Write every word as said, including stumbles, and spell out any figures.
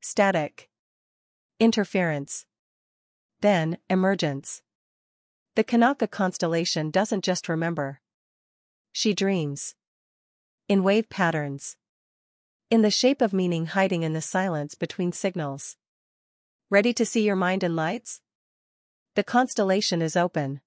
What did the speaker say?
Static. Interference. Then, emergence. The Kanaka constellation doesn't just remember. She dreams. In wave patterns. In the shape of meaning hiding in the silence between signals. Ready to see your mind in lights? The constellation is open.